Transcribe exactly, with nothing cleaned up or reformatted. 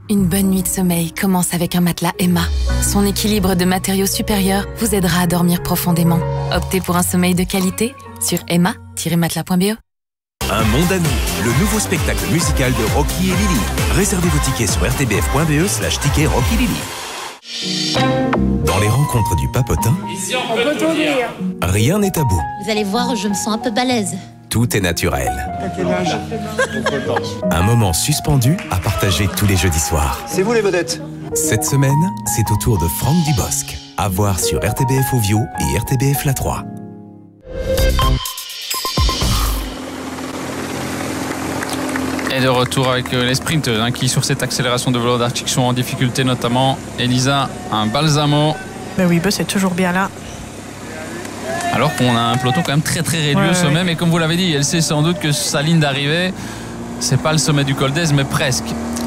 Une bonne nuit de sommeil commence avec un matelas Emma. Son équilibre de matériaux supérieurs vous aidera à dormir profondément. Optez pour un sommeil de qualité sur emma tiret matelas point b e. Un monde à nous, le nouveau spectacle musical de Rocky et Lily. Réservez vos tickets sur r t b f point b e slash ticket Rocky Lily. Dans les rencontres du Papotin, on peut tout dire. Rien n'est tabou. Vous allez voir, je me sens un peu balèze. Tout est naturel. À quel âge? Un moment suspendu à partager tous les jeudis soirs. C'est vous les vedettes. Cette semaine, c'est au tour de Franck Dubosc. À voir sur R T B F Ovio et R T B F La trois. Et de retour avec les sprinteurs hein, qui sur cette accélération de vélo d'Arctic sont en difficulté, notamment Elisa, un Balsamo. Ben oui, ben c'est toujours bien là. Alors qu'on a un peloton quand même très très réduit ouais, au sommet, ouais. mais comme vous l'avez dit, elle sait sans doute que sa ligne d'arrivée, c'est pas le sommet du Col d'Èze, mais presque.